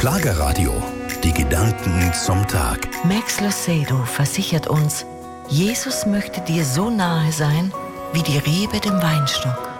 Schlagerradio. Die Gedanken zum Tag. Max Locedo versichert uns, Jesus möchte dir so nahe sein wie die Rebe dem Weinstock.